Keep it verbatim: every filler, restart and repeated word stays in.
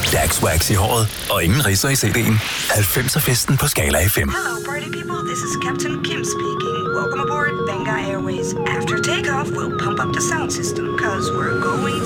Laxwax i håret og ingen ridser i C D'en. halvfemser-festen på Skala F M. Hello, party people. This is Captain Kim speaking. Welcome aboard Benga Airways. After takeoff, we'll pump up the sound system, cause we're going